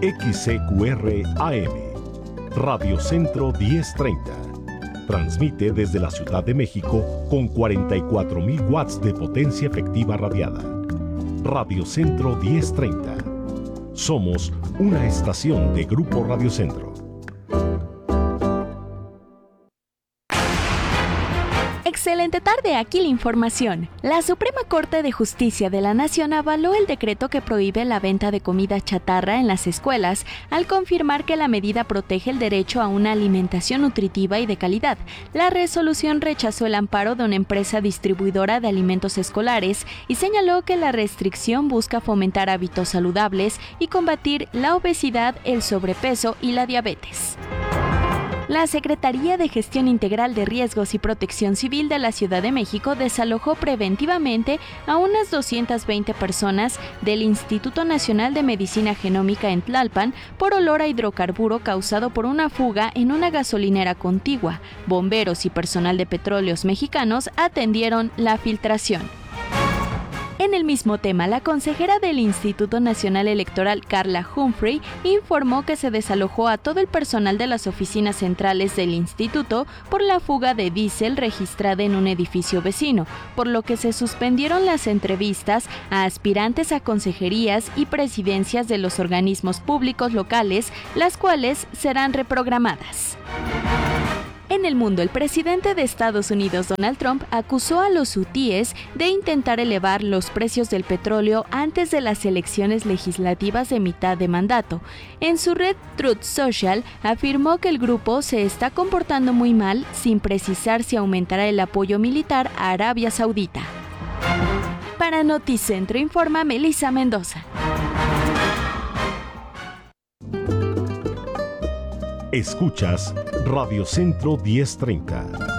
XCQR AM, Radio Centro 1030. Transmite desde la Ciudad de México con 44,000 watts de potencia efectiva radiada. Radio Centro 1030. Somos una estación de Grupo Radio Centro. Excelente tarde, aquí la información. La Suprema Corte de Justicia de la Nación avaló el decreto que prohíbe la venta de comida chatarra en las escuelas, al confirmar que la medida protege el derecho a una alimentación nutritiva y de calidad. La resolución rechazó el amparo de una empresa distribuidora de alimentos escolares y señaló que la restricción busca fomentar hábitos saludables y combatir la obesidad, el sobrepeso y la diabetes. La Secretaría de Gestión Integral de Riesgos y Protección Civil de la Ciudad de México desalojó preventivamente a unas 220 personas del Instituto Nacional de Medicina Genómica en Tlalpan por olor a hidrocarburo causado por una fuga en una gasolinera contigua. Bomberos y personal de Petróleos Mexicanos atendieron la filtración. En el mismo tema, la consejera del Instituto Nacional Electoral, Carla Humphrey, informó que se desalojó a todo el personal de las oficinas centrales del instituto por la fuga de diésel registrada en un edificio vecino, por lo que se suspendieron las entrevistas a aspirantes a consejerías y presidencias de los organismos públicos locales, las cuales serán reprogramadas. En el mundo, el presidente de Estados Unidos, Donald Trump, acusó a los hutíes de intentar elevar los precios del petróleo antes de las elecciones legislativas de mitad de mandato. En su red Truth Social, afirmó que el grupo se está comportando muy mal, sin precisar si aumentará el apoyo militar a Arabia Saudita. Para Noticentro informa Melissa Mendoza. Escuchas Radio Centro 1030.